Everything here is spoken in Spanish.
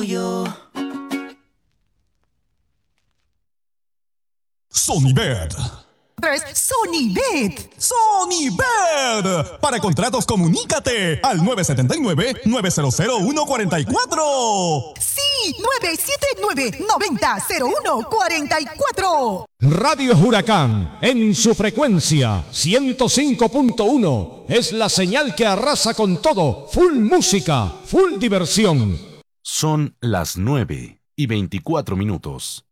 Sonibet. Sonibet. Sonibet. Para contratos, comunícate al 979-900-144. Sí, 979-90-0144. Radio Huracán, en su frecuencia 105.1, es la señal que arrasa con todo. Full música, full diversión. Son las 9:24.